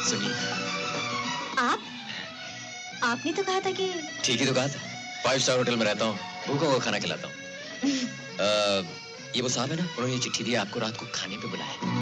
सुनिए। आप? आपने तो कहा था कि... ठीक ही तो कहा था। 5 स्टार होटल में रहता हूँ, भूखों को खाना खिलाता हूँ। ये वो साहब है ना, उन्होंने ये चिट्ठी दी, आपको रात को खाने पे बुलाया।